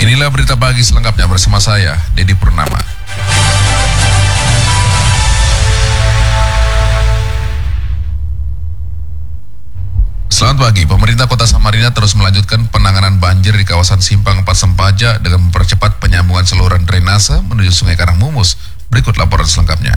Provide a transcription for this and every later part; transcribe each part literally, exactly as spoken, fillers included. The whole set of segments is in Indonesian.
Inilah berita pagi selengkapnya bersama saya, Dedi Purnama. Selamat pagi, pemerintah Kota Samarinda terus melanjutkan penanganan banjir di kawasan Simpang empat Sempaja dengan mempercepat penyambungan saluran drainase menuju Sungai Karangmumus. Berikut laporan selengkapnya.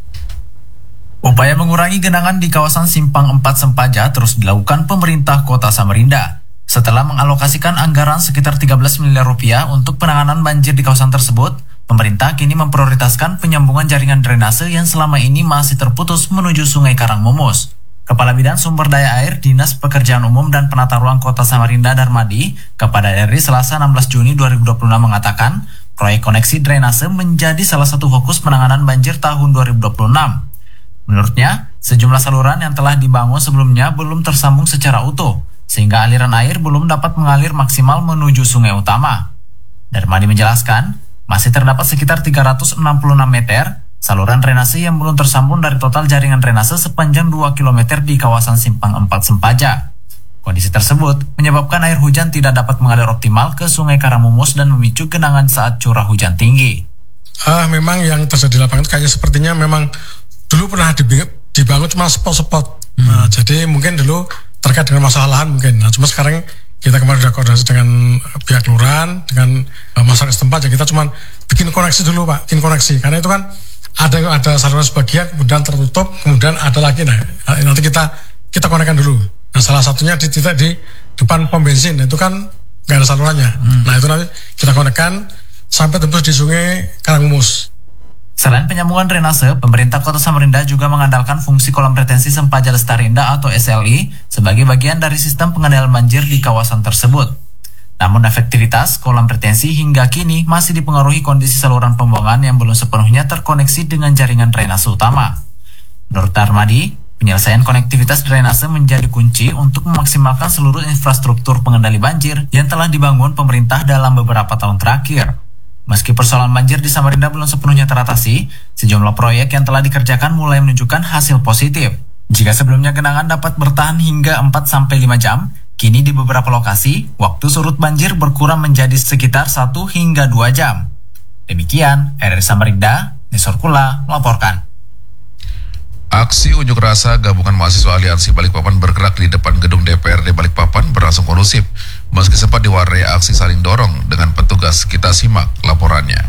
Upaya mengurangi genangan di kawasan Simpang empat Sempaja terus dilakukan pemerintah Kota Samarinda. Setelah mengalokasikan anggaran sekitar tiga belas miliar rupiah untuk penanganan banjir di kawasan tersebut, pemerintah kini memprioritaskan penyambungan jaringan drainase yang selama ini masih terputus menuju Sungai Karangmumus. Kepala Bidang Sumber Daya Air Dinas Pekerjaan Umum dan Penata Ruang Kota Samarinda Darmadi kepada R I Selasa enam belas Juni dua ribu dua puluh enam mengatakan, proyek koneksi drainase menjadi salah satu fokus penanganan banjir tahun dua ribu dua puluh enam. Menurutnya, sejumlah saluran yang telah dibangun sebelumnya belum tersambung secara utuh, sehingga aliran air belum dapat mengalir maksimal menuju sungai utama. Darmadi menjelaskan, masih terdapat sekitar tiga ratus enam puluh enam meter saluran drainase yang belum tersambung dari total jaringan drainase sepanjang dua kilometer di kawasan Simpang empat Sempaja. Kondisi tersebut menyebabkan air hujan tidak dapat mengalir optimal ke Sungai Karangmumus dan memicu genangan saat curah hujan tinggi. Ah, memang yang terjadi di lapangan kayaknya sepertinya memang dulu pernah dibangun cuma spot-spot. Hmm. Nah, jadi mungkin dulu terkait dengan masalah lahan mungkin. Nah, cuma sekarang kita kemarin sudah koordinasi dengan pihak kelurahan, dengan uh, masyarakat setempat, ya kita cuma bikin koneksi dulu Pak, bikin koneksi. Karena itu kan ada ada saluran sebagian, kemudian tertutup, kemudian ada lagi. Nah, nanti kita kita konekkan dulu. Nah, salah satunya di titik di depan pom bensin, itu kan nggak ada salurannya. Hmm. Nah, itu nanti kita konekkan sampai tembus di Sungai Karangmumus. Selain penyambungan drainase, pemerintah Kota Samarinda juga mengandalkan fungsi kolam retensi Sempaja Lestari Indah atau S L I sebagai bagian dari sistem pengendalian banjir di kawasan tersebut. Namun efektivitas kolam retensi hingga kini masih dipengaruhi kondisi saluran pembuangan yang belum sepenuhnya terkoneksi dengan jaringan drainase utama. Menurut Darmadi, penyelesaian konektivitas drainase menjadi kunci untuk memaksimalkan seluruh infrastruktur pengendali banjir yang telah dibangun pemerintah dalam beberapa tahun terakhir. Meski persoalan banjir di Samarinda belum sepenuhnya teratasi, sejumlah proyek yang telah dikerjakan mulai menunjukkan hasil positif. Jika sebelumnya genangan dapat bertahan hingga empat sampai lima jam, kini di beberapa lokasi, waktu surut banjir berkurang menjadi sekitar satu hingga dua jam. Demikian, R R Samarinda, Nesor Kula melaporkan. Aksi unjuk rasa gabungan mahasiswa Aliansi Balikpapan bergerak di depan gedung D P R D Balikpapan berlangsung kondusif, meski sempat diwarnai aksi saling dorong dengan petugas. Kita simak laporannya.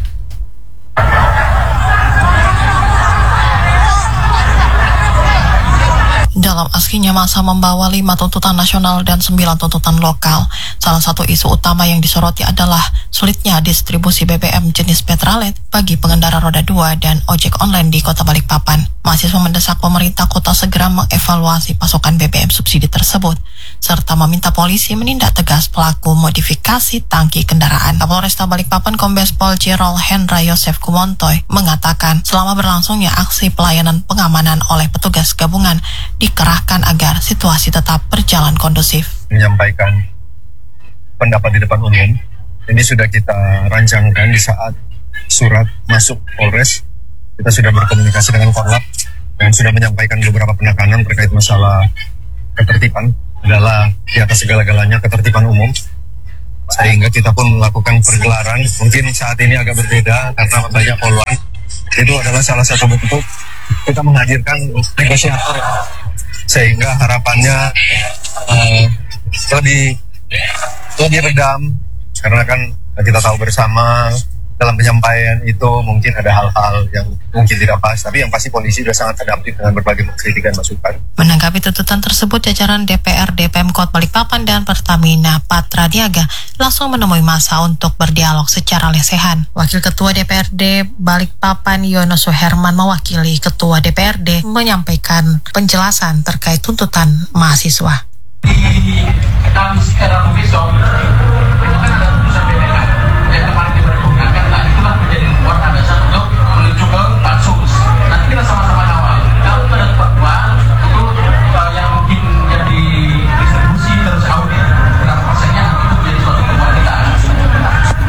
Dalam aksinya, massa membawa lima tuntutan nasional dan sembilan tuntutan lokal. Salah satu isu utama yang disoroti adalah sulitnya distribusi B B M jenis Petralet bagi pengendara roda dua dan ojek online di Kota Balikpapan. Mahasiswa mendesak pemerintah kota segera mengevaluasi pasokan B B M subsidi tersebut, serta meminta polisi menindak tegas pelaku modifikasi tangki kendaraan. Kapolresta Balikpapan Kombes Pol Jenderal Hendra Yosef Kumontoy mengatakan selama berlangsungnya aksi pelayanan pengamanan oleh petugas gabungan dikerahkan agar situasi tetap berjalan kondusif. Menyampaikan pendapat di depan umum, ini sudah kita rancangkan di saat surat masuk Polres. Kita sudah berkomunikasi dengan Korlap dan sudah menyampaikan beberapa penekanan terkait masalah ketertiban adalah di atas segala-galanya ketertiban umum, sehingga kita pun melakukan pergelaran. Mungkin saat ini agak berbeda karena banyak poluan. Itu adalah salah satu bentuk kita menghadirkan negosiator, sehingga harapannya uh, lebih lebih redam, karena kan kita tahu bersama dalam penyampaian itu mungkin ada hal-hal yang mungkin tidak pas, tapi yang pasti polisi sudah sangat adaptif dengan berbagai kritik dan masukan. Menanggapi tuntutan tersebut, jajaran D P R D Pemkot Balikpapan dan Pertamina Patra Niaga langsung menemui massa untuk berdialog secara lesehan. Wakil Ketua D P R D Balikpapan Yono Suherman mewakili Ketua D P R D menyampaikan penjelasan terkait tuntutan mahasiswa. Di Kamis era besok itu kan ada putusan B P K yang kemarin dipergunakan. Nah, itulah menjadi kuat ada satu untuk menuju ke pansus. Nanti kita sama-sama kawal. Kalau pada temuan itu uh, yang mungkin yang didistribusi terus audit berapa persennya, itu menjadi suatu temuan kita.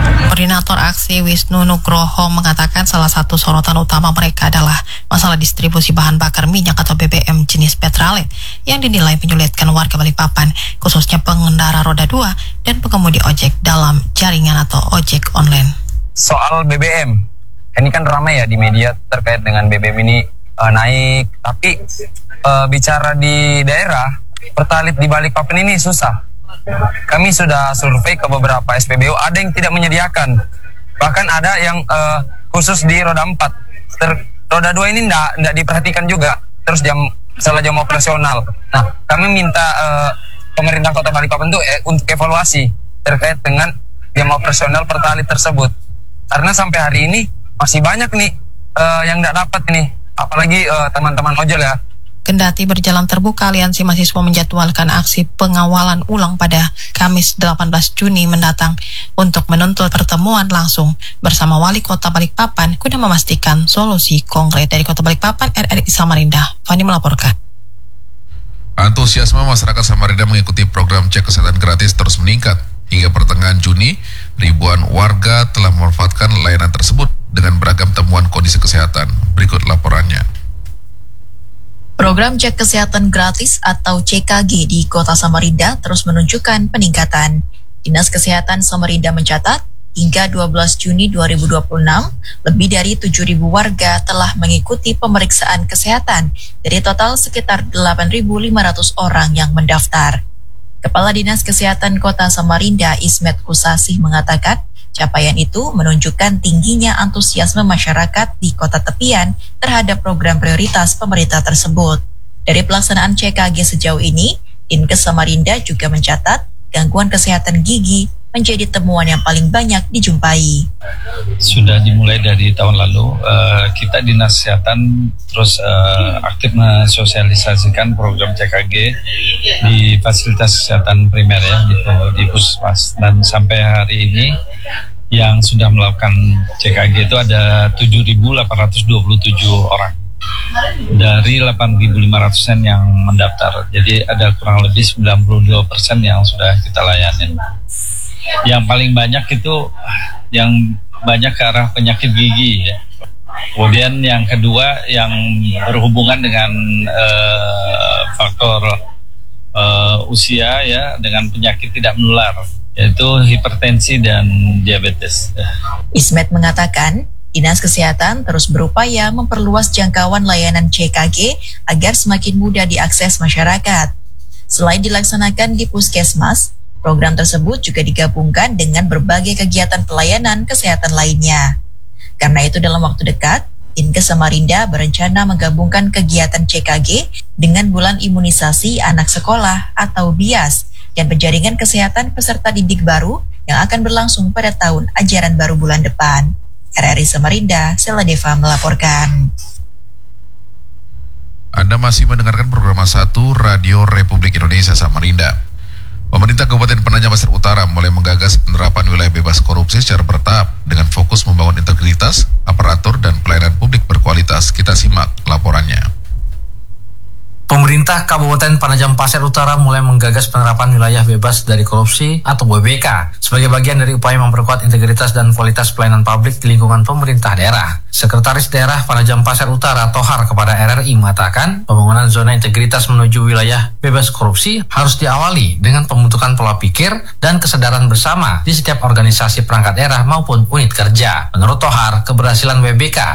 Koordinator aksi Wisnu Nugroho mengatakan salah satu sorotan utama mereka adalah masalah distribusi bahan bakar minyak atau B B M jenis Petralet yang dinilai menyulitkan warga Balikpapan, khususnya pengendara roda dua dan pengemudi ojek dalam jaringan atau ojek online. Soal B B M, ini kan ramai ya di media terkait dengan B B M ini uh, naik, tapi uh, bicara di daerah, Pertalit di Balikpapan ini susah. Kami sudah survei ke beberapa S P B U, ada yang tidak menyediakan. Bahkan ada yang uh, khusus di roda empat. Ter, roda dua ini enggak, enggak diperhatikan juga. Terus jam salah jam operasional. Nah, kami minta uh, pemerintah Kota Balikpapan itu eh, untuk evaluasi terkait dengan jam operasional Pertalit tersebut. Karena sampai hari ini masih banyak nih uh, yang enggak dapat nih. Apalagi uh, teman-teman ojol ya. Kendati berjalan terbuka, Aliansi Mahasiswa menjadwalkan aksi pengawalan ulang pada Kamis delapan belas Juni mendatang untuk menuntut pertemuan langsung bersama Wali Kota Balikpapan guna memastikan solusi konkret. Dari Kota Balikpapan, R R I Samarinda, Fani melaporkan. Antusiasme masyarakat Samarinda mengikuti program cek kesehatan gratis terus meningkat. Hingga pertengahan Juni, ribuan warga telah memanfaatkan layanan tersebut dengan beragam temuan kondisi kesehatan. Berikut laporannya. Program cek kesehatan gratis atau C K G di Kota Samarinda terus menunjukkan peningkatan. Dinas Kesehatan Samarinda mencatat, hingga dua belas Juni dua ribu dua puluh enam, lebih dari tujuh ribu warga telah mengikuti pemeriksaan kesehatan dari total sekitar delapan ribu lima ratus orang yang mendaftar. Kepala Dinas Kesehatan Kota Samarinda, Ismet Kusasih, mengatakan, capaian itu menunjukkan tingginya antusiasme masyarakat di kota tepian terhadap program prioritas pemerintah tersebut. Dari pelaksanaan C K G sejauh ini, Dinkes Samarinda juga mencatat gangguan kesehatan gigi menjadi temuan yang paling banyak dijumpai. Sudah dimulai dari tahun lalu, uh, kita Dinas Kesehatan terus uh, aktif mensosialisasikan program C K G di fasilitas kesehatan primer ya, gitu, di puskesmas. Dan sampai hari ini yang sudah melakukan C K G itu ada tujuh ribu delapan ratus dua puluh tujuh orang dari delapan ribu lima ratusan yang mendaftar. Jadi ada kurang lebih sembilan puluh dua persen yang sudah kita layani. Yang paling banyak itu yang banyak ke arah penyakit gigi ya. Kemudian yang kedua yang berhubungan dengan uh, faktor uh, usia ya, dengan penyakit tidak menular, yaitu hipertensi dan diabetes. Ismet mengatakan, Dinas Kesehatan terus berupaya memperluas jangkauan layanan C K G agar semakin mudah diakses masyarakat. Selain dilaksanakan di puskesmas, program tersebut juga digabungkan dengan berbagai kegiatan pelayanan kesehatan lainnya. Karena itu dalam waktu dekat, Dinkes Samarinda berencana menggabungkan kegiatan C K G dengan bulan imunisasi anak sekolah atau B I A S dan penjaringan kesehatan peserta didik baru yang akan berlangsung pada tahun ajaran baru bulan depan. R R I Samarinda, Sela Deva melaporkan. Anda masih mendengarkan program satu Radio Republik Indonesia Samarinda. Pemerintah Kabupaten Penajam Pasir Utara mulai menggagas penerapan wilayah bebas korupsi secara bertahap dengan fokus membangun integritas, aparatur, dan pelayanan publik berkualitas. Kita simak laporannya. Pemerintah Kabupaten Penajam Pasir Utara mulai menggagas penerapan wilayah bebas dari korupsi atau W B K sebagai bagian dari upaya memperkuat integritas dan kualitas pelayanan publik di lingkungan pemerintah daerah. Sekretaris Daerah Penajam Pasir Utara Tohar kepada R R I mengatakan pembangunan zona integritas menuju wilayah bebas korupsi harus diawali dengan pembentukan pola pikir dan kesadaran bersama di setiap organisasi perangkat daerah maupun unit kerja. Menurut Tohar, keberhasilan W B K